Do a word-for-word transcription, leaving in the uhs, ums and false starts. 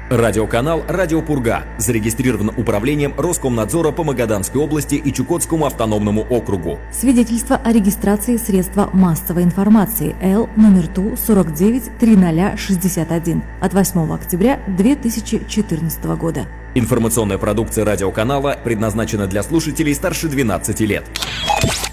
Радиоканал «Радио Пурга» зарегистрирован управлением Роскомнадзора по Магаданской области и Чукотскому автономному округу. Свидетельство о регистрации средства массовой информации Л номер Ту сорок девять триста шестьдесят один от восьмого октября две тысячи четырнадцатого года. Информационная продукция радиоканала предназначена для слушателей старше двенадцати лет.